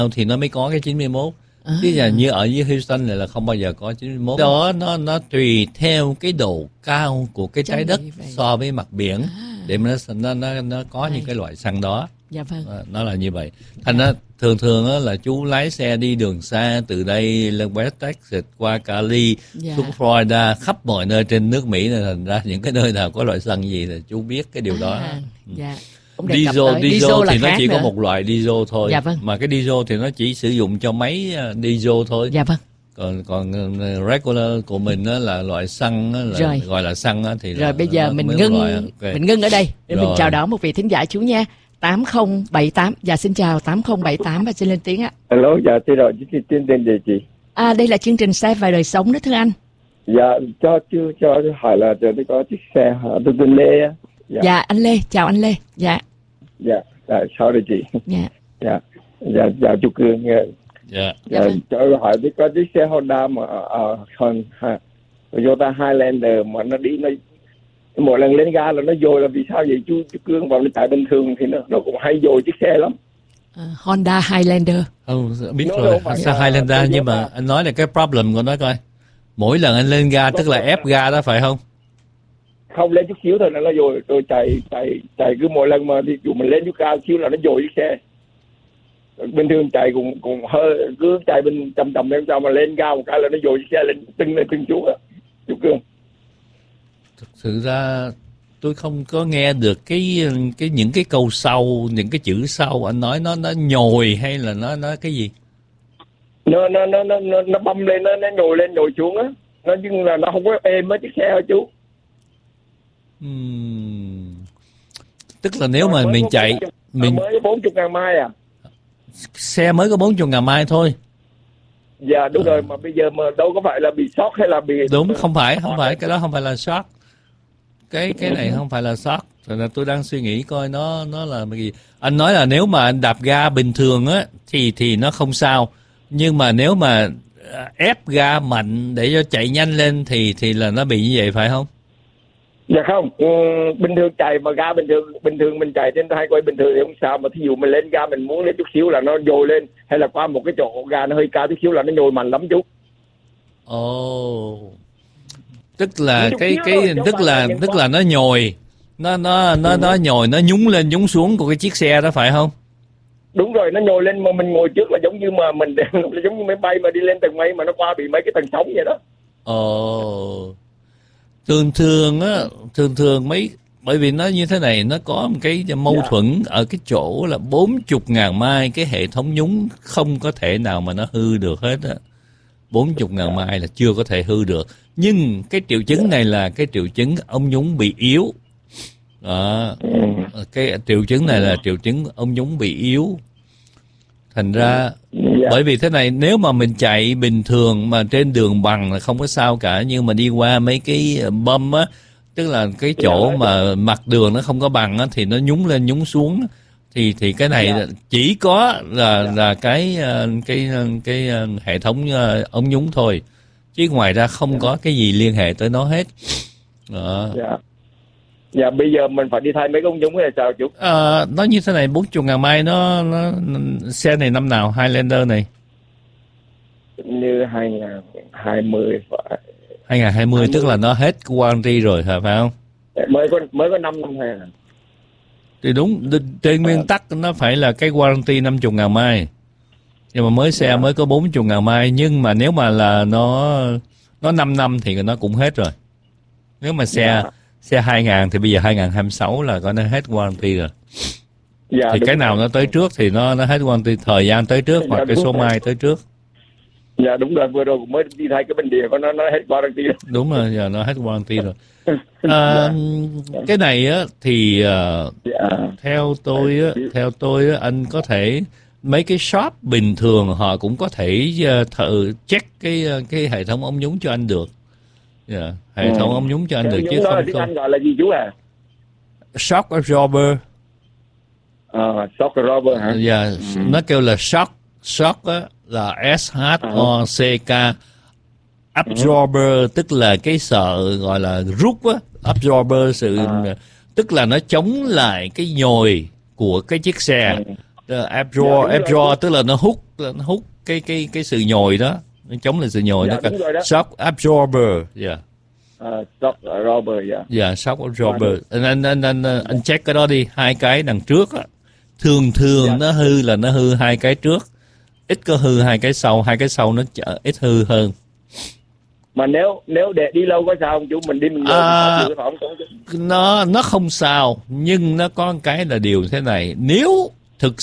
thì nó mới có cái 91. Chứ là như ở dưới Houston này là không bao giờ có 91. Đó nó tùy theo cái độ cao của cái trái đất so với mặt biển để mà nó có những cái loại xăng đó. Dạ vâng. Nó là như vậy. Thành ra thường là chú lái xe đi đường xa từ đây lên West Texas qua Cali xuống Florida, khắp mọi nơi trên nước Mỹ này, thành ra những cái nơi nào có loại xăng gì là chú biết cái điều đó. Dạ. Diesel thì nó chỉ có một loại diesel thôi. Dạ vâng. Mà cái diesel thì nó chỉ sử dụng cho máy diesel thôi. Dạ vâng. Còn regular của mình đó là loại xăng là gọi là xăng đó, thì rồi bây giờ mình ngưng ở đây để mình chào đón một vị thính giả chú nha. 8078. Dạ xin chào 8078 và xin lên tiếng ạ. Alo, dạ thưa rồi, tên gì chị? Đây là chương trình Xe và Đời Sống đó thưa anh. Dạ, cho hỏi là tôi có chiếc xe hả? Tôi tên Lê á. Dạ anh Lê, chào anh Lê. Dạ. Sao rồi chị? Dạ chú Cường. Cho hỏi tôi có chiếc xe Honda mà Toyota Highlander mà nó đi mỗi lần lên ga là nó dồi, là vì sao vậy chú Cương? Vào nó chạy bình thường thì nó cũng hay dồi chiếc xe lắm. Honda Highlander. Biết rồi, sao Highlander, nhưng mà anh nói là cái problem của nó coi. Mỗi lần anh lên ga tức là ép ga đó phải không? Không, lên chút xíu thôi là nó dồi, rồi chạy cứ mỗi lần mà đi dù mình lên chút cao xíu là nó dồi chiếc xe. Bình thường chạy cũng hơi cứ chạy bình tầm em sao mà lên ga một cái là nó dồi chiếc xe lên từng chút á chú Cương. Thực sự ra tôi không có nghe được cái những cái câu sau, những cái chữ sau anh nói nó nhồi hay là nó cái gì? Nó băm lên, nó nhồi lên nhồi xuống á. Nó nhưng là nó không có êm với chiếc xe hả chú? Tức là nếu mà mình chạy mình mới 40.000 mai à? Xe mới có 40.000 mai thôi. Dạ đúng rồi, mà bây giờ mà đâu có phải là bị sót hay là bị... Đúng, không phải, cái đó không phải là sót. Cái này không phải là sót. Rồi là tôi đang suy nghĩ coi nó là cái gì. Anh nói là nếu mà anh đạp ga bình thường á thì nó không sao. Nhưng mà nếu mà ép ga mạnh để cho chạy nhanh lên thì là nó bị như vậy phải không? Dạ không, bình thường chạy mà ga bình thường mình chạy trên hai quay bình thường thì không sao, mà thí dụ mình lên ga mình muốn lên chút xíu là nó dồi lên, hay là qua một cái chỗ ga nó hơi cao chút xíu là nó nhồi mạnh lắm chú. Tức là tức là nó nhồi, nó nhồi, nó nhúng lên nhúng xuống của cái chiếc xe đó phải không? Đúng rồi, nó nhồi lên mà mình ngồi trước là giống như mà mình giống như máy bay mà đi lên tầng mây mà nó qua bị mấy cái tầng sóng vậy đó. Thường mấy, bởi vì nó như thế này, nó có một cái mâu thuẫn ở cái chỗ là 40.000 mai cái hệ thống nhúng không có thể nào mà nó hư được hết á. 40.000 mai là chưa có thể hư được. Nhưng cái triệu chứng này là cái triệu chứng ống nhúng bị yếu. Cái triệu chứng này là triệu chứng ống nhúng bị yếu. Thành ra bởi vì thế này, nếu mà mình chạy bình thường mà trên đường bằng là không có sao cả, nhưng mà đi qua mấy cái bump á, tức là cái chỗ mà mặt đường nó không có bằng á, thì nó nhúng lên nhúng xuống, thì cái này chỉ có là cái hệ thống ống nhúng thôi, chứ ngoài ra không có cái gì liên hệ tới nó hết. Dạ, bây giờ mình phải đi thay mấy cái ống nhúng hay sao chú? Nó như thế này, 40.000 mai nó xe này năm nào Highlander này? Như 2020 phải. 2020 tức là nó hết warranty rồi hả, phải không? Mới có 5 năm hay à? Thì đúng, trên nguyên tắc nó phải là cái warranty 50.000 mai. Nhưng mà mới xe mới có 40.000 mai, nhưng mà nếu mà là nó 5 năm thì nó cũng hết rồi. Nếu mà xe 2000 thì bây giờ 2026 là có nó hết warranty rồi. Thì cái nào nó tới trước thì nó hết warranty, thời gian tới trước hoặc cái số mai tới trước. Dạ đúng rồi, vừa rồi cũng mới đi thay cái bình địa của nó hết warranty rồi. Đúng rồi, giờ nó hết warranty rồi. Cái này á thì theo tôi á, anh có thể mấy cái shop bình thường họ cũng có thể thử check cái hệ thống ống nhúng cho anh được. Hệ thống ống nhúng cho anh được chứ không. Tiếng Anh gọi là gì chú à? Shock absorber. Shock absorber hả? Nó kêu là shock á, là SHOCK. Absorber tức là cái sợi gọi là rút á, absorber tức là nó chống lại cái nhồi của cái chiếc xe. Absorb tức là nó hút nó hút cái sự nhồi đó, nó chống lại sự nhồi Dạ, đó. đúng rồi đó. Shock absorber, yeah. Shock absorber, dạ. Dạ, shock absorber. Anh check cái đó đi, hai cái đằng trước á, thường Dạ. nó hư là nó hư hai cái trước, ít có hư hai cái sau nó ít hư hơn. Mà nếu để đi lâu có sao không chú? Mình đi mình Nó không sao, nhưng nó có cái là điều thế này, nếu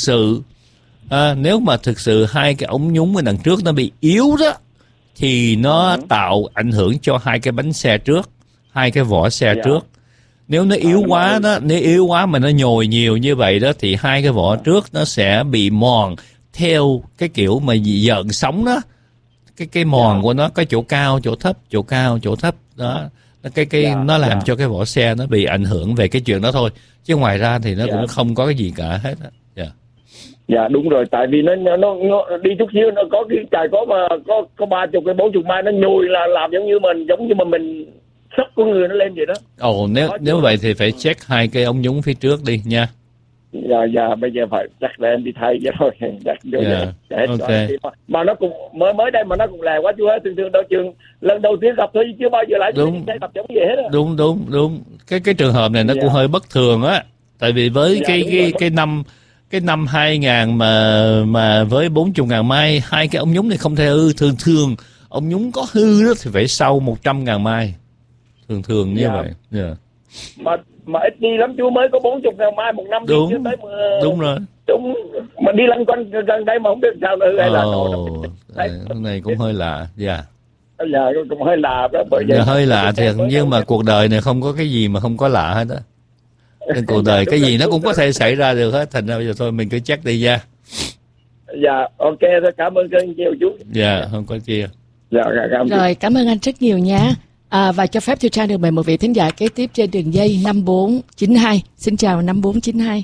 mà thực sự hai cái ống nhúng ở đằng trước nó bị yếu đó, thì nó tạo ảnh hưởng cho hai cái bánh xe trước, hai cái vỏ xe trước. Nếu nó yếu quá đó, nếu yếu quá mà nó nhồi nhiều như vậy đó, thì hai cái vỏ trước nó sẽ bị mòn theo cái kiểu mà dợn sóng đó. Cái mòn của nó có chỗ cao, chỗ thấp, chỗ cao, chỗ thấp đó. Nó làm cho cái vỏ xe nó bị ảnh hưởng về cái chuyện đó thôi, chứ ngoài ra thì nó cũng không có cái gì cả hết á. Dạ đúng rồi, tại vì nó đi chút xíu nó có cái cài có 30 cái 40 mai nó nhồi là làm giống như mà mình sốc của người nó lên vậy đó. Nếu vậy thì phải check hai cái ống nhúng phía trước đi nha. Dạ bây giờ phải chắc là em đi thay cho rồi. Okay. Mà nó cũng mới đây mà nó cũng lè quá chú ơi, thường đâu trường lần đầu tiên gặp thôi, chưa bao giờ lại xe tập giống gì hết á. Đúng. Cái trường hợp này nó cũng hơi bất thường á, tại vì với cái năm 2000 mà với 40.000 mai, hai cái ống nhúng này không thể hư. Thường ống nhúng có hư đó thì phải sau 100.000 mai, thường như vậy. Mà ít đi lắm chú, mới có 40.000 mai một năm. Đúng, đi chưa tới đúng rồi. Đúng, mà đi lăn quanh gần đây mà không biết sao nữa hay là cái này cũng hơi lạ. Dạ, cũng hơi lạ đó. Hơi lạ thiệt, nhưng mà cuộc đời này không có cái gì mà không có lạ hết đó. Trên cuộc đời cái gì nó cũng có thể xảy ra được hết, thành ra bây giờ thôi mình cứ check đi nha. Dạ, ok, cảm ơn rất nhiều chú. Dạ, không có chia. Dạ, rồi, cảm ơn anh rất nhiều nha. Và cho phép Thu Trang được mời một vị thính giả kế tiếp trên đường dây 5492. Xin chào 5492.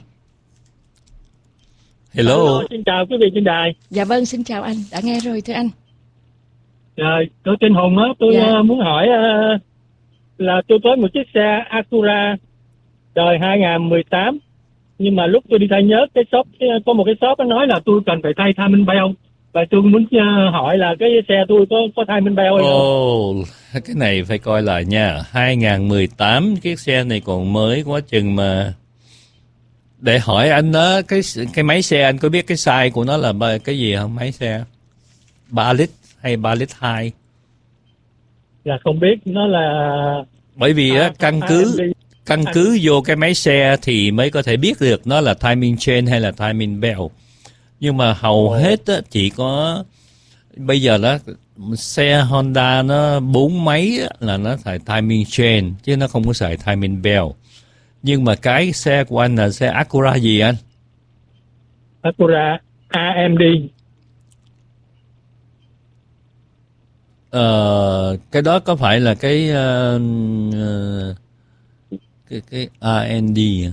Hello. Xin chào quý vị trên đài. Dạ vâng, xin chào anh, đã nghe rồi thưa anh. Rồi, tôi tên Hùng á, tôi muốn hỏi là tôi có một chiếc xe Acura đời 2018, nhưng mà lúc tôi đi thay nhớt, có một cái shop nó nói là tôi cần phải thay timing belt, và tôi muốn hỏi là cái xe tôi có timing belt hay không? Cái này phải coi lại nha. 2018 chiếc xe này còn mới quá chừng mà. Để hỏi anh đó, cái máy xe anh có biết cái size của nó là cái gì không? Máy xe 3 lít hay 3 lít 2? Dạ không biết, nó là... Bởi vì căn cứ vô cái máy xe thì mới có thể biết được nó là timing chain hay là timing belt. Nhưng mà hầu hết á, chỉ có bây giờ đó xe Honda nó 4 mấy á, là nó xài timing chain chứ nó không có xài timing belt. Nhưng mà cái xe của anh là xe Acura gì anh? Acura AMD. Cái đó có phải là cái AMD à?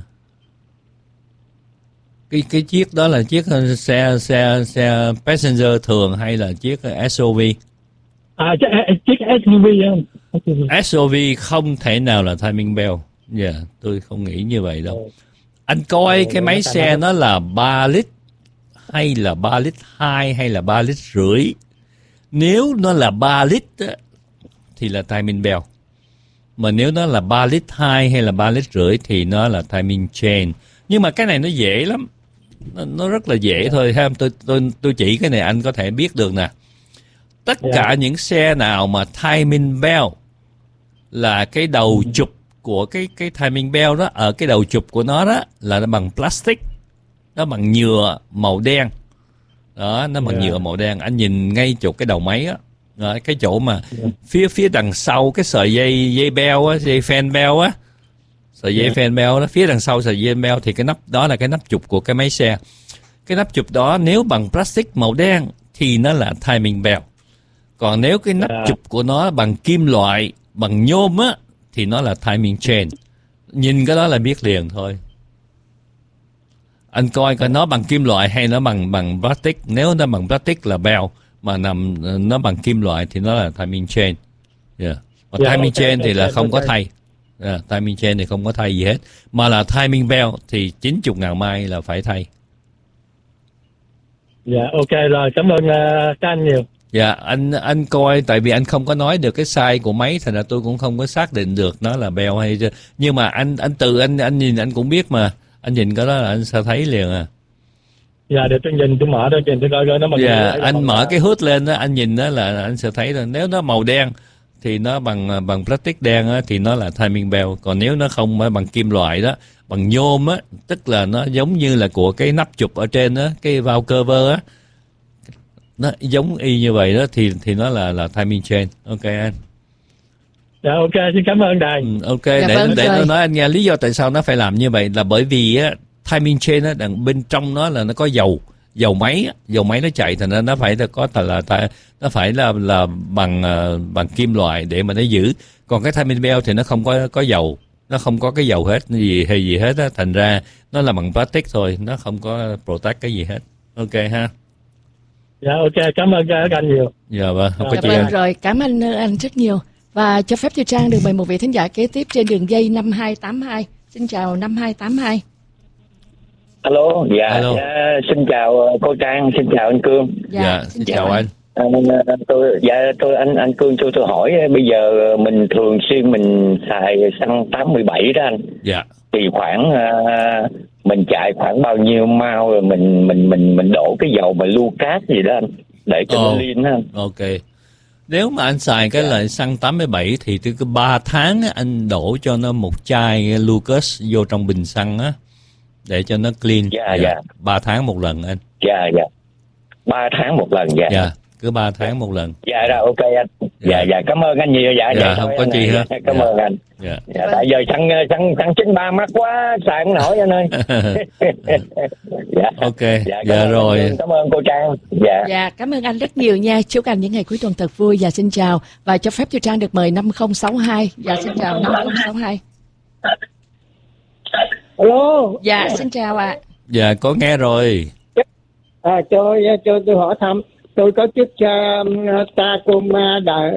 Cái chiếc đó là chiếc xe passenger thường hay là chiếc SUV? Chiếc SUV không? SUV không thể nào là timing belt. Dạ, tôi không nghĩ như vậy đâu. Anh coi cái máy xe nó là 3 lít hay là 3 lít 2 hay là 3 lít rưỡi. Nếu nó là 3 lít á, thì là timing belt. Mà nếu nó là 3 lít 2 hay là 3 lít rưỡi thì nó là timing chain. Nhưng mà cái này nó dễ lắm. Nó rất là dễ thôi. Tôi chỉ cái này anh có thể biết được nè. Tất cả những xe nào mà timing belt là cái đầu chụp của cái timing belt đó, ở cái đầu chụp của nó đó là nó bằng plastic, nó bằng nhựa màu đen đó, nó bằng nhựa màu đen. Anh nhìn ngay chỗ cái đầu máy á, cái chỗ mà phía đằng sau cái sợi dây belt á, dây fan belt á, sợi dây fan belt đó, phía đằng sau sợi dây belt thì cái nắp đó là cái nắp chụp của cái máy xe. Cái nắp chụp đó nếu bằng plastic màu đen thì nó là timing belt. Còn nếu cái nắp chụp của nó bằng kim loại, bằng nhôm á, thì nó là timing chain. Nhìn cái đó là biết liền thôi. Anh coi coi nó bằng kim loại hay nó bằng plastic. Nếu nó bằng plastic là belt, mà nó bằng kim loại thì nó là timing chain. Còn timing chain thì là không có thay. Timing chain thì không có thay gì hết. Mà là timing belt thì 90.000 mai là phải thay. Dạ, ok rồi, cảm ơn các anh nhiều. Dạ, anh coi, tại vì anh không có nói được cái size của máy, thành ra tôi cũng không có xác định được nó là Bell hay, nhưng mà anh nhìn anh cũng biết mà, anh nhìn cái đó là anh sẽ thấy liền à. Dạ, để tôi nhìn, tôi mở đó, tôi coi nó. Dạ, anh mở cái hood lên đó, anh nhìn đó là anh sẽ thấy là nếu nó màu đen thì nó bằng plastic đen á, thì nó là timing bell. Còn nếu nó không bằng kim loại đó, bằng nhôm á, tức là nó giống như là của cái nắp chụp ở trên đó, cái valve cover á, nó giống y như vậy đó, thì nó là timing chain. Ok anh. Dạ, ok, xin cảm ơn đài. Ok, dạ, để tôi nói anh nghe lý do tại sao nó phải làm như vậy, là bởi vì á, timing chain á, bên trong nó là nó có dầu máy nó chạy, thành ra nó phải là bằng kim loại để mà nó giữ. Còn cái timing belt thì nó không có dầu, nó không có cái dầu hết gì hết á, thành ra nó là bằng plastic thôi, nó không có protect cái gì hết. Ok ha. Dạ, ok, cảm ơn các anh nhiều. Dạ vâng, không có Dạ chi vâng, anh. rồi, cảm ơn anh rất nhiều. Và cho phép Thùy Trang được mời một vị thính giả kế tiếp trên đường dây 5282. Xin chào 5282. Alo, dạ, xin chào cô Trang, xin chào anh Cương. Dạ, xin chào anh. Anh Cương cho tôi hỏi, bây giờ mình thường xuyên mình xài xăng 87 đó anh. Dạ. Thì khoảng mình chạy khoảng bao nhiêu mile rồi mình đổ cái dầu mà lưu cát gì đó anh, để cho nó lean đó anh. Ok. Nếu mà anh xài cái loại xăng 87 thì từ 3 tháng anh đổ cho nó một chai Lucas vô trong bình xăng á, để cho nó clean. Dạ. 3 tháng một lần anh. Dạ. 3 tháng một lần, dạ. Dạ, cứ 3 tháng một lần. Dạ rồi, ok anh. Dạ, cảm ơn anh nhiều. Dạ, không có chi hết. Cảm ơn anh. Dạ. Tại giờ xăng 93 mắc quá, xài không nổi anh ơi. Dạ. Ok. Dạ rồi. Cảm ơn cô Trang. Dạ, cảm ơn anh rất nhiều nha. Chúc anh những ngày cuối tuần thật vui. Dạ, xin chào. Và cho phép Thùy Trang được mời 5062. Dạ, xin chào 5062. Alo. Dạ, xin chào ạ. Dạ, có nghe rồi. Cho tôi hỏi thăm. Tôi có chiếc Tacoma đời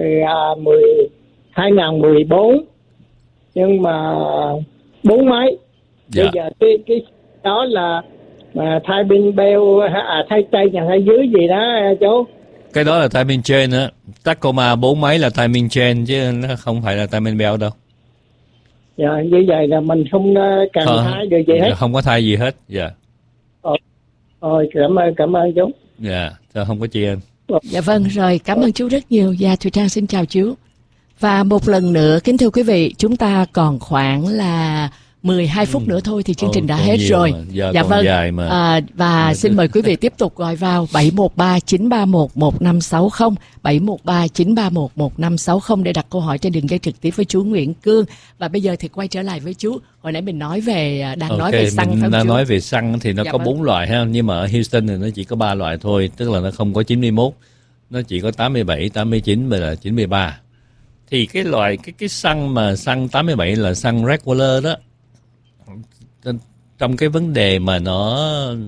2014, nhưng mà 4 máy. Dạ. Bây giờ cái đó là thay pin bell, thay tay nhà thay dưới gì đó chú. Cái đó là timing chain á. Tacoma 4 máy là timing chain chứ nó không phải là timing belt đâu. Dạ, như vậy là mình không cần thay được gì hết. Không có thay gì hết. Dạ. Rồi, cảm ơn chú. Dạ, không có chi anh. Dạ vâng, rồi, cảm ơn chú rất nhiều. Dạ, Thùy Trang xin chào chú. Và một lần nữa, kính thưa quý vị, chúng ta còn khoảng là 12 phút nữa thôi thì chương trình đã hết rồi. Dạ vâng. Và xin mời quý vị tiếp tục gọi vào 713-931-1560, 713-931-1560 để đặt câu hỏi trên đường dây trực tiếp với chú Nguyễn Cương. Và bây giờ thì quay trở lại với chú. Hồi nãy mình nói về nói về xăng, phải không chú? Nói về xăng thì nó có 4 loại ha, nhưng mà ở Houston thì nó chỉ có 3 loại thôi, tức là nó không có 91, nó chỉ có 87, 89 và là 93. Thì cái loại cái xăng 87 là xăng regular đó. Trong cái vấn đề mà nó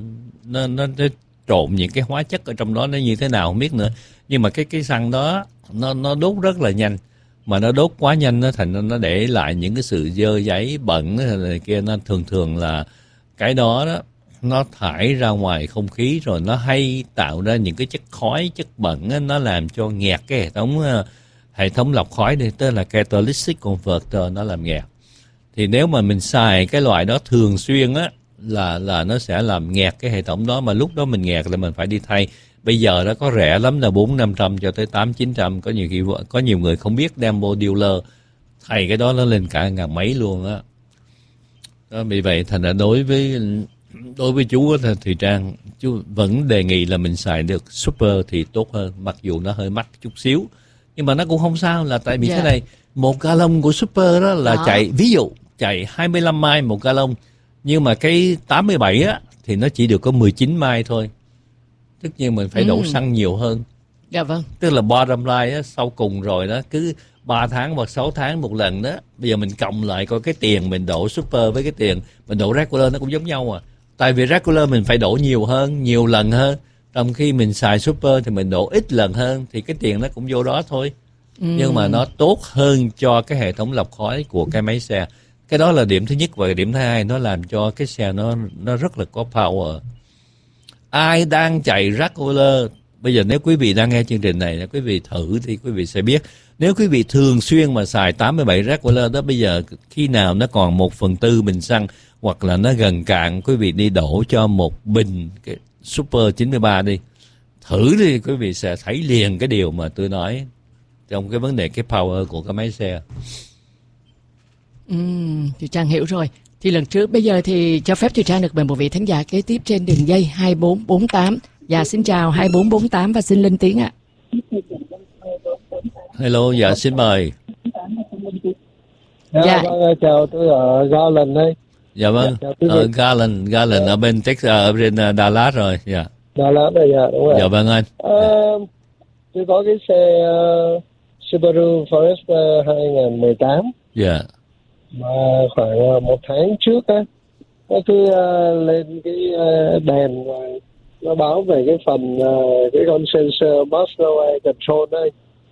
trộn những cái hóa chất ở trong đó nó như thế nào không biết nữa, nhưng mà cái xăng đó nó đốt rất là nhanh, mà nó đốt quá nhanh nó thành nó để lại những cái sự dơ giấy bẩn này kia. Nó thường là cái đó nó thải ra ngoài không khí, rồi nó hay tạo ra những cái chất khói, chất bẩn đó, nó làm cho nghẹt cái hệ thống lọc khói đi, tức là catalytic converter, nó làm nghẹt. Thì nếu mà mình xài cái loại đó thường xuyên á là nó sẽ làm nghẹt cái hệ thống đó, mà lúc đó mình nghẹt là mình phải đi thay. Bây giờ nó có rẻ lắm là 400-500 cho tới 800-900, có nhiều người không biết đem vô dealer thay cái đó nó lên cả ngàn mấy luôn á. Đó, vì vậy thành ra đối với chú thì Trang, chú vẫn đề nghị là mình xài được super thì tốt hơn, mặc dù nó hơi mắc chút xíu, nhưng mà nó cũng không sao, là tại vì thế này, 1 gallon của super đó là chạy, ví dụ chạy 25 mile 1 gallon, nhưng mà cái 87 á thì nó chỉ được có 19 mile thôi. Tất nhiên mình phải đổ xăng nhiều hơn. Dạ vâng. Tức là bottom line á, sau cùng rồi đó, cứ 3 tháng hoặc 6 tháng một lần đó. Bây giờ mình cộng lại coi cái tiền mình đổ super với cái tiền mình đổ regular nó cũng giống nhau à. Tại vì regular mình phải đổ nhiều lần hơn. Trong khi mình xài super thì mình đổ ít lần hơn, thì cái tiền nó cũng vô đó thôi. Nhưng mà nó tốt hơn cho cái hệ thống lọc khói của cái máy xe. Cái đó là điểm thứ nhất. Và điểm thứ hai, nó làm cho cái xe nó rất là có power. ai đang chạy Rottweiler. Bây giờ nếu quý vị đang nghe chương trình này, quý vị thử thì quý vị sẽ biết. Nếu quý vị thường xuyên mà xài 87 Rottweiler đó, bây giờ khi nào nó còn 1/4 bình xăng hoặc là nó gần cạn, quý vị đi đổ cho một bình cái Super 93 đi. Thử đi, quý vị sẽ thấy liền cái điều mà tôi nói trong cái vấn đề cái power của cái máy xe. Thì Trang hiểu rồi. Thì lần trước, bây giờ thì cho phép Thùy Trang được mời một vị thính giả kế tiếp trên đường dây 2448. Dạ, xin chào 2448 và xin lên tiếng ạ. Hello, dạ xin mời. Dạ, vâng, chào, tôi ở Garland đây. Dạ vâng, ở Garland ở bên Texas, ở bên Dallas rồi. Dạ. Dallas đây, dạ, đúng rồi. Dạ vâng anh. Tôi có cái xe Subaru Forester 2018. Dạ. Mà khoảng một tháng trước á, nó cứ lên cái đèn và nó báo về cái phần cái con sensor Maslow Air Control đây.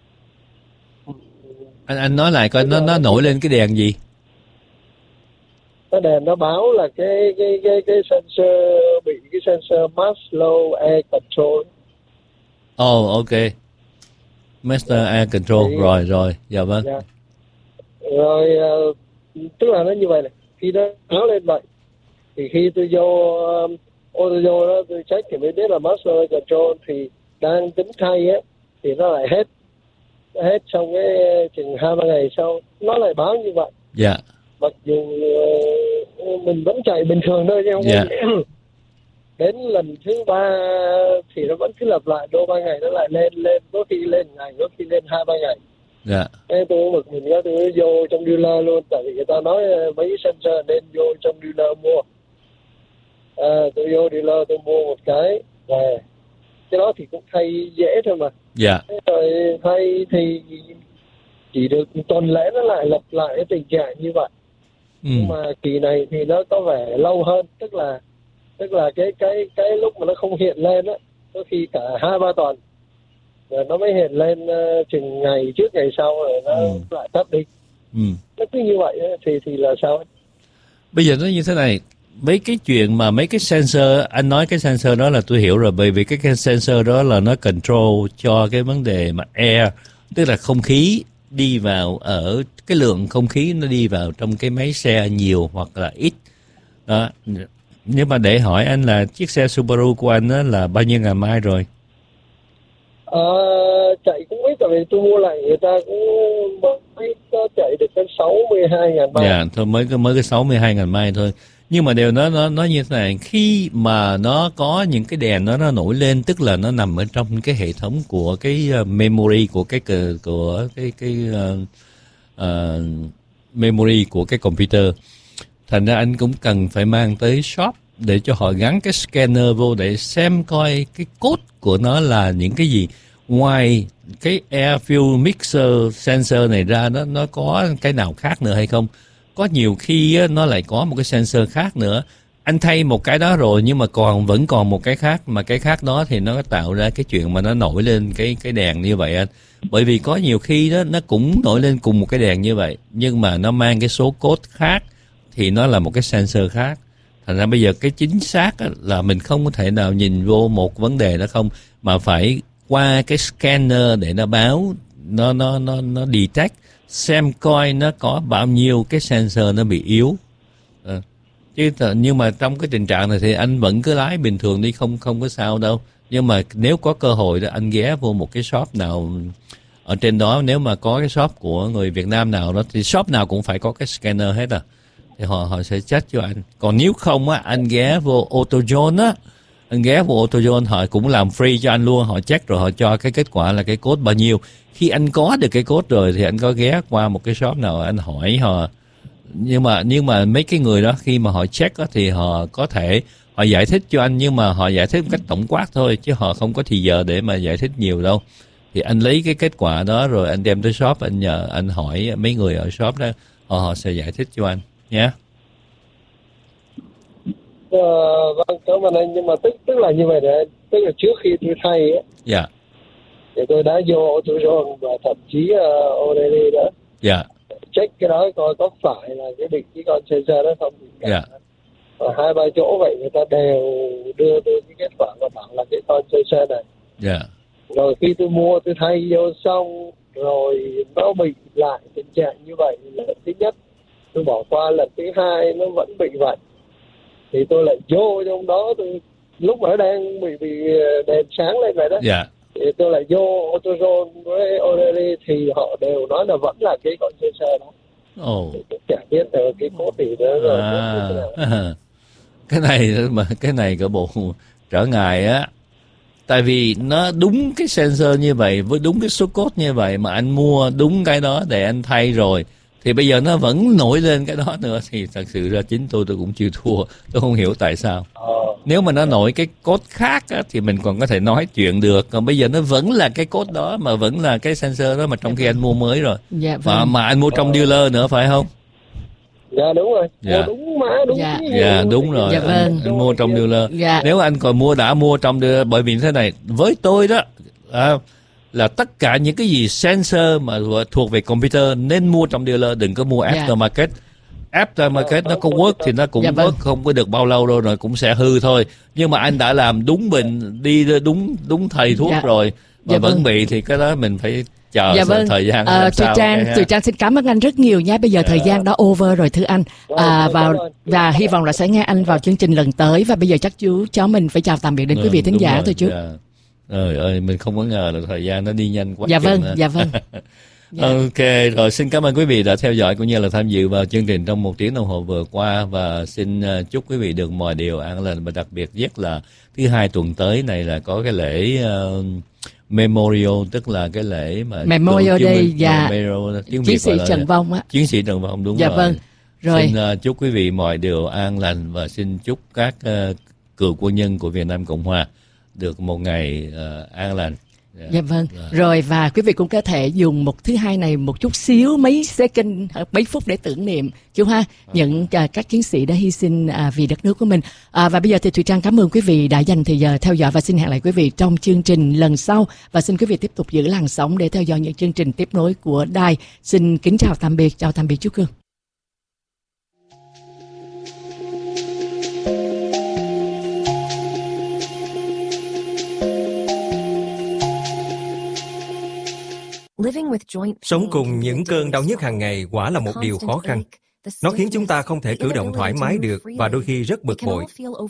Anh nói lại coi nó nổi lên cái đèn gì? Cái đèn nó báo là cái sensor bị cái sensor Maslow Air Control. Ok. Master Air Control. Thì, rồi. Dạ vâng. Dạ. Rồi tức là nó như vậy này, khi nó báo lên vậy thì khi tôi vô audio đó tôi check thì mới biết là Master Air Control thì đang tính thay á, thì nó lại hết xong cái chừng 2-3 ngày sau nó lại báo như vậy. Dạ. Mặc dù mình vẫn chạy bình thường thôi chứ không. Dạ. Đến lần thứ 3 thì nó vẫn cứ lặp lại, đôi 3 ngày nó lại lên, có khi lên ngày, có khi lên 2-3 ngày. Dạ. Thế tôi bực mình quá, tôi vô trong dealer luôn, tại vì người ta nói mấy sensor nên vô trong dealer mua. Tôi vô dealer tôi mua một cái về. Cái đó thì cũng thay dễ thôi mà. Dạ. Thế rồi thay thì chỉ được tuần lễ nó lại lặp lại cái tình trạng như vậy. Nhưng mà kỳ này thì nó có vẻ lâu hơn, tức là cái lúc mà nó không hiện lên á, có khi cả 2-3 tuần rồi nó mới hiện lên chừng ngày trước ngày sau rồi nó lại tắt đi. Nó cứ như vậy thì là sao? Bây giờ nó như thế này, mấy cái chuyện mà mấy cái sensor, anh nói cái sensor đó là tôi hiểu rồi, bởi vì cái sensor đó là nó control cho cái vấn đề mà air, tức là không khí đi vào, ở cái lượng không khí nó đi vào trong cái máy xe nhiều hoặc là ít đó. Nhưng mà để hỏi anh là chiếc xe Subaru của anh đó là bao nhiêu ngàn mile rồi? Chạy cũng ít, tại vì tôi mua lại người ta cũng mới chạy được cái 62.000 mile. Dạ, thôi mới cái 62.000 mile thôi. Nhưng mà điều nó như thế này, khi mà nó có những cái đèn nó nổi lên, tức là nó nằm ở trong cái hệ thống của cái memory của cái memory của cái computer. Thành ra anh cũng cần phải mang tới shop để cho họ gắn cái scanner vô để xem coi cái code của nó là những cái gì. Ngoài cái air fuel mixer sensor này ra, nó có cái nào khác nữa hay không? Có nhiều khi á, nó lại có một cái sensor khác nữa. Anh thay một cái đó rồi nhưng mà vẫn còn một cái khác, mà cái khác đó thì nó tạo ra cái chuyện mà nó nổi lên cái đèn như vậy anh. Bởi vì có nhiều khi đó nó cũng nổi lên cùng một cái đèn như vậy, nhưng mà nó mang cái số code khác thì nó là một cái sensor khác. Thành ra bây giờ cái chính xác là mình không có thể nào nhìn vô một vấn đề đó không, mà phải qua cái scanner để nó báo, nó detect xem coi nó có bao nhiêu cái sensor nó bị yếu. Nhưng mà trong cái tình trạng này thì anh vẫn cứ lái bình thường đi, không có sao đâu. Nhưng mà nếu có cơ hội đó, anh ghé vô một cái shop nào ở trên đó, nếu mà có cái shop của người Việt Nam nào đó thì shop nào cũng phải có cái scanner hết thì họ sẽ check cho anh. Còn nếu không á, anh ghé vô AutoZone á, anh ghé vô AutoZone họ cũng làm free cho anh luôn, họ check rồi họ cho cái kết quả là cái code bao nhiêu. Khi anh có được cái code rồi thì anh có ghé qua một cái shop nào anh hỏi họ. Nhưng mà mấy cái người đó khi mà họ check á, thì họ có thể họ giải thích cho anh, nhưng mà họ giải thích một cách tổng quát thôi, chứ họ không có thì giờ để mà giải thích nhiều đâu. Thì anh lấy cái kết quả đó rồi anh đem tới shop, anh nhờ anh hỏi mấy người ở shop đó, họ sẽ giải thích cho anh nhé. Vâng, cảm ơn anh. Nhưng mà tức là như vậy đấy, tức là trước khi tôi thay á, dạ, thì tôi đã vô AutoZone và thậm chí O'Reilly đó, dạ, check cái đó coi có phải là cái con sensor đó không. Dạ. 2-3 chỗ vậy người ta đều đưa cái kết quả và bảo là cái con chơi xe này. Rồi khi tôi mua tôi thay vô xong rồi nó bị lại tình trạng như vậy. Lần thứ nhất tôi bỏ qua, lần thứ hai nó vẫn bị vậy thì tôi lại vô trong đó. Tôi lúc mà nó đang bị đèn sáng lên vậy đó, thì tôi lại vô AutoZone với O'Reilly thì họ đều nói là vẫn là cái con xe đó. Tôi chả biết là cái cố tỷ đó rồi. Cái này cả bộ trở ngại á. Tại vì nó đúng cái sensor như vậy với đúng cái số code như vậy mà anh mua đúng cái đó để anh thay rồi, thì bây giờ nó vẫn nổi lên cái đó nữa, thì thật sự ra chính tôi cũng chưa thua. Tôi không hiểu tại sao. Nếu mà nó nổi cái code khác á, thì mình còn có thể nói chuyện được. Còn bây giờ nó vẫn là cái code đó mà vẫn là cái sensor đó mà trong khi anh mua mới rồi. Mà anh mua trong dealer nữa phải không? Dạ đúng rồi. Mua đúng mã đúng đúng rồi. Anh mua trong dealer. Nếu anh còn đã mua trong dealer, bởi vì thế này với tôi đó là tất cả những cái gì sensor mà thuộc về computer nên mua trong dealer, đừng có mua aftermarket. Aftermarket nó có work thì nó cũng work không có được bao lâu đâu, rồi cũng sẽ hư thôi. Nhưng mà anh đã làm đúng bình, đi đúng thầy thuốc rồi mà vẫn bị thì cái đó mình phải chờ thời gian. Tụi Trang xin cảm ơn anh rất nhiều nha. Bây giờ thời gian đã over rồi thưa anh. Và hy vọng là sẽ nghe anh vào chương trình lần tới. Và bây giờ chắc chú cháu mình phải chào tạm biệt đến quý vị thính giả thôi chú. Trời ơi, mình không có ngờ là thời gian nó đi nhanh quá. Dạ vâng. Ok, rồi xin cảm ơn quý vị đã theo dõi cũng như là tham dự vào chương trình trong 1 tiếng đồng hồ vừa qua, và xin chúc quý vị được mọi điều an lành, và đặc biệt nhất là thứ Hai tuần tới này là có cái lễ Memorial, tức là cái lễ mà Memorial Day và chiến sĩ Trần Vong á. Chiến sĩ Trần Vong, đúng rồi. Xin chúc quý vị mọi điều an lành, và xin chúc các cựu quân nhân của Việt Nam Cộng Hòa được một ngày an lành. Dạ vâng. Rồi, và quý vị cũng có thể dùng một thứ Hai này một chút xíu, mấy second, mấy phút để tưởng niệm chú ha, những các chiến sĩ đã hy sinh vì đất nước của mình. Và bây giờ thì Thùy Trang cảm ơn quý vị đã dành thời giờ theo dõi, và xin hẹn lại quý vị trong chương trình lần sau, và xin quý vị tiếp tục giữ làn sóng để theo dõi những chương trình tiếp nối của đài. Xin kính chào tạm biệt chú Cương. Sống cùng những cơn đau nhức hàng ngày quả là một điều khó khăn. Nó khiến chúng ta không thể cử động thoải mái được và đôi khi rất bực bội.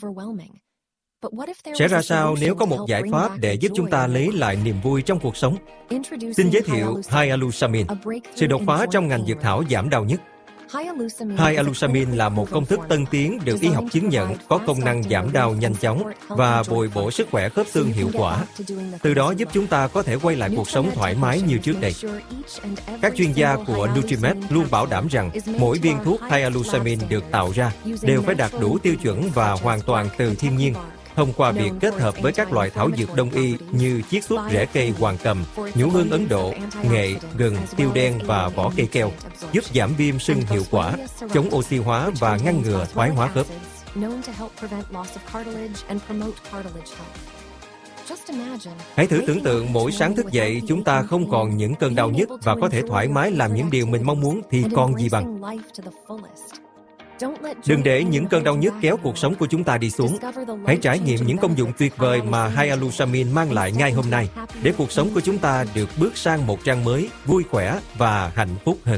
Sẽ ra sao nếu có một giải pháp để giúp chúng ta lấy lại niềm vui trong cuộc sống? Xin giới thiệu Hyaluronic, sự đột phá trong ngành dược thảo giảm đau nhức. Hyaluronic là một công thức tân tiến được y học chứng nhận, có công năng giảm đau nhanh chóng và bồi bổ sức khỏe khớp xương hiệu quả. Từ đó giúp chúng ta có thể quay lại cuộc sống thoải mái như trước đây. Các chuyên gia của Nutrimed luôn bảo đảm rằng mỗi viên thuốc Hyaluronic được tạo ra đều phải đạt đủ tiêu chuẩn và hoàn toàn từ thiên nhiên, thông qua việc kết hợp với các loại thảo dược đông y như chiết xuất rễ cây hoàng cầm, nhũ hương Ấn Độ, nghệ, gừng, tiêu đen và vỏ cây keo, giúp giảm viêm sưng hiệu quả, chống oxy hóa và ngăn ngừa thoái hóa khớp. Hãy thử tưởng tượng mỗi sáng thức dậy chúng ta không còn những cơn đau nhức và có thể thoải mái làm những điều mình mong muốn thì còn gì bằng. Đừng để những cơn đau nhức kéo cuộc sống của chúng ta đi xuống. Hãy trải nghiệm những công dụng tuyệt vời mà Hyaluronic mang lại ngay hôm nay, để cuộc sống của chúng ta được bước sang một trang mới, vui khỏe và hạnh phúc hơn.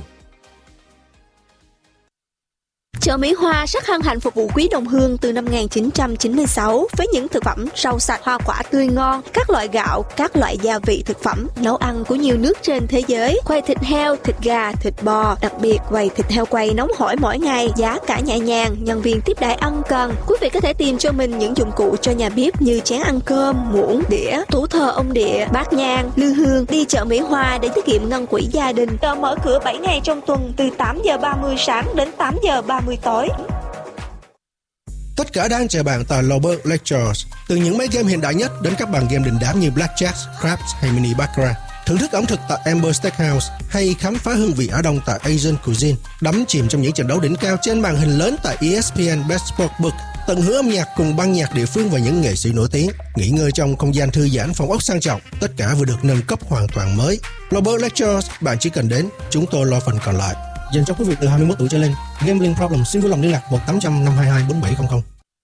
Chợ Mỹ Hoa rất hân hạnh phục vụ quý đồng hương từ năm 1996 với những thực phẩm rau sạch, hoa quả tươi ngon, các loại gạo, các loại gia vị thực phẩm, nấu ăn của nhiều nước trên thế giới, quầy thịt heo, thịt gà, thịt bò, đặc biệt quầy thịt heo quay nóng hổi mỗi ngày, giá cả nhẹ nhàng, nhân viên tiếp đãi ân cần. Quý vị có thể tìm cho mình những dụng cụ cho nhà bếp như chén ăn cơm, muỗng, đĩa, tủ thờ ông địa, bát nhang, lư hương. Đi chợ Mỹ Hoa để tiết kiệm ngân quỹ gia đình. Chợ mở cửa 7 ngày trong tuần từ 8 giờ 30 sáng đến 8 giờ 30 tối. Tất cả đang chờ bạn tại Lobert Lectures. Từ những máy game hiện đại nhất đến các bàn game đình đám như Blackjack, Craps hay Mini Baccarat. Thưởng thức ẩm thực tại Amber Steakhouse hay khám phá hương vị Á Đông tại Asian Cuisine. Đắm chìm trong những trận đấu đỉnh cao trên màn hình lớn tại ESPN Best Sportsbook. Tận hưởng âm nhạc cùng ban nhạc địa phương và những nghệ sĩ nổi tiếng. Nghỉ ngơi trong không gian thư giãn, phòng ốc sang trọng. Tất cả vừa được nâng cấp hoàn toàn mới. Lobert Lectures, bạn chỉ cần đến, chúng tôi lo phần còn lại. dành cho quý vị từ 21 tuổi trở lên. Gambling problem xin vui lòng liên lạc 1-800-522-4700.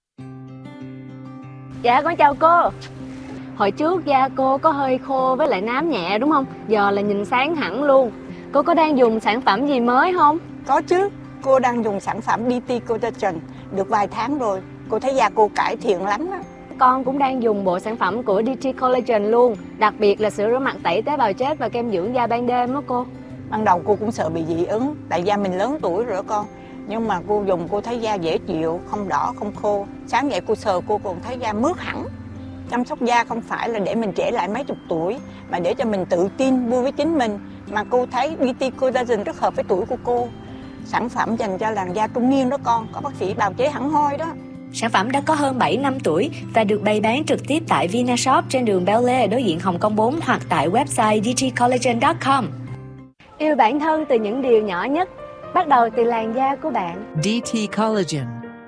Dạ con chào cô. Hồi trước da cô có hơi khô với lại nám nhẹ đúng không? Giờ là nhìn sáng hẳn luôn. Cô có đang dùng sản phẩm gì mới không? Có chứ, cô đang dùng sản phẩm DT Collagen được vài tháng rồi. Cô thấy da cô cải thiện lắm á. Con cũng đang dùng bộ sản phẩm của DT Collagen luôn. Đặc biệt là sữa rửa mặt tẩy tế bào chết và kem dưỡng da ban đêm đó cô. Ban đầu cô cũng sợ bị dị ứng, tại da mình lớn tuổi rồi đó con. Nhưng mà cô dùng cô thấy da dễ chịu, không đỏ, không khô. Sáng dậy cô sờ cô còn thấy da mướt hẳn. Chăm sóc da không phải là để mình trẻ lại mấy chục tuổi, mà để cho mình tự tin vui với chính mình. Mà cô thấy DT Collagen rất hợp với tuổi của cô. Sản phẩm dành cho làn da trung niên đó con, có bác sĩ bào chế hẳn hoi đó. Sản phẩm đã có hơn 7 năm tuổi và được bày bán trực tiếp tại Vinashop trên đường Bel Air đối diện Hồng Kông 4 hoặc tại website dtcollagen.com. Yêu bản thân từ những điều nhỏ nhất, bắt đầu từ làn da của bạn. DT Collagen.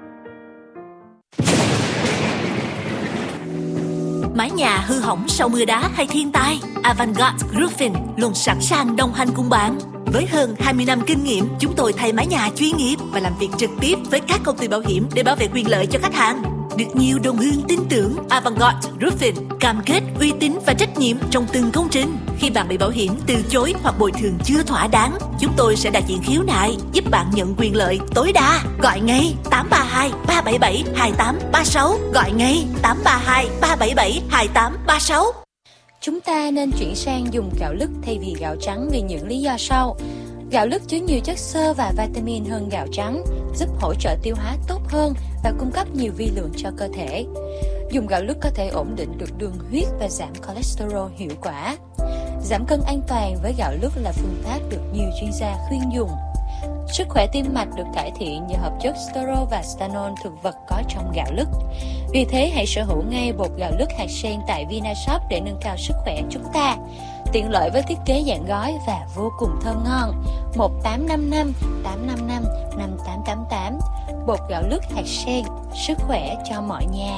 Mái nhà hư hỏng sau mưa đá hay thiên tai, Avantgarde Roofing luôn sẵn sàng đồng hành cùng bạn. Với hơn 20 năm kinh nghiệm, chúng tôi thay mái nhà chuyên nghiệp và làm việc trực tiếp với các công ty bảo hiểm để bảo vệ quyền lợi cho khách hàng. Được nhiều đồng hương tin tưởng, Avantgarde Roofing cam kết uy tín và trách nhiệm trong từng công trình. Khi bạn bị bảo hiểm từ chối hoặc bồi thường chưa thỏa đáng, chúng tôi sẽ đại diện khiếu nại, giúp bạn nhận quyền lợi tối đa. Gọi ngay 832 377 2836. Gọi ngay 832 377 2836. Chúng ta nên chuyển sang dùng gạo lứt thay vì gạo trắng vì những lý do sau. Gạo lứt chứa nhiều chất xơ và vitamin hơn gạo trắng, giúp hỗ trợ tiêu hóa tốt hơn và cung cấp nhiều vi lượng cho cơ thể. Dùng gạo lứt có thể ổn định được đường huyết và giảm cholesterol hiệu quả. Giảm cân an toàn với gạo lứt là phương pháp được nhiều chuyên gia khuyên dùng. Sức khỏe tim mạch được cải thiện nhờ hợp chất sterol và stanol thực vật có trong gạo lứt. Vì thế hãy sở hữu ngay bột gạo lứt hạt sen tại Vinashop để nâng cao sức khỏe chúng ta. Tiện lợi với thiết kế dạng gói và vô cùng thơm ngon. 1855 855 5888. Bột gạo lứt hạt sen, sức khỏe cho mọi nhà.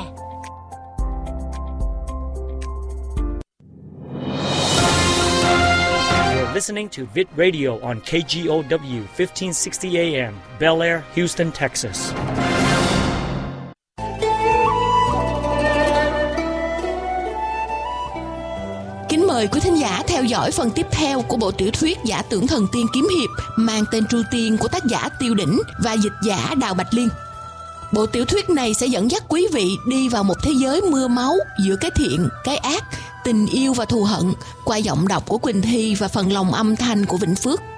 Listening to Vid Radio on KGOW 1560 AM, Bel Air, Houston, Texas. Kính mời quý thính giả theo dõi phần tiếp theo của bộ tiểu thuyết Giả tưởng thần tiên kiếm hiệp mang tên Tru Tiên của tác giả Tiêu Đỉnh và dịch giả Đào Bạch Liên. Bộ tiểu thuyết này sẽ dẫn dắt quý vị đi vào một thế giới mưa máu giữa cái thiện, cái ác, tình yêu và thù hận qua giọng đọc của Quỳnh Thi và phần lồng âm thanh của Vĩnh Phước.